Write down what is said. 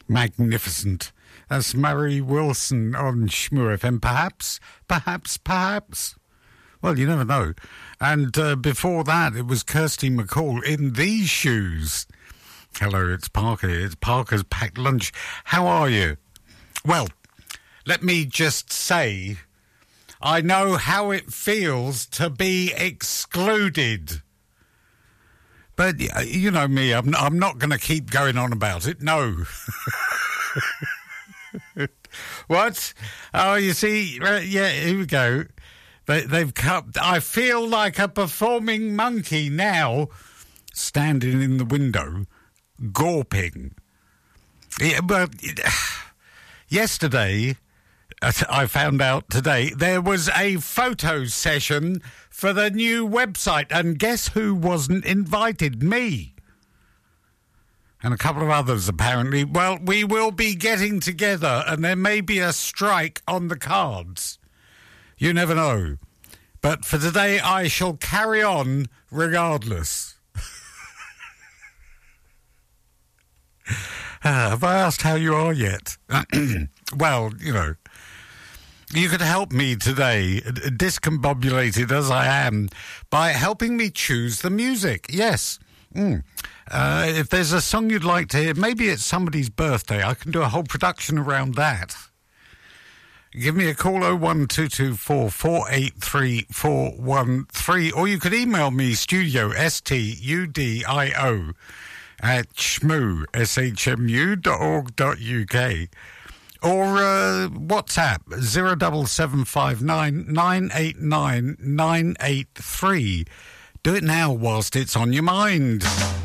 Magnificent. That's Murray Wilson on Shmoo FM. Perhaps. Well, you never know. And before that, it was Kirsty MacColl in These Shoes. Hello, it's Parker. It's Parker's Packed Lunch. How are you? Well, let me just say, I know how it feels to be excluded. But you know me, I'm not going to keep going on about it. No. What? Oh, you see, yeah, here we go. They've cut. I feel like a performing monkey now, standing in the window, gawping. Yeah, but yesterday, I found out today, there was a photo session for the new website, and guess who wasn't invited? Me. And a couple of others, apparently. Well, we will be getting together, and there may be a strike on the cards. You never know. But for today, I shall carry on regardless. Have I asked how you are yet? Well, you know, you could help me today, discombobulated as I am, by helping me choose the music. Yes. If there's a song you'd like to hear, maybe it's somebody's birthday, I can do a whole production around that. Give me a call, 01224 483 413, or you could email me, studio, studio, at shmoo, shmu.org.uk, or WhatsApp, 07759 989 983. Do it now whilst it's on your mind.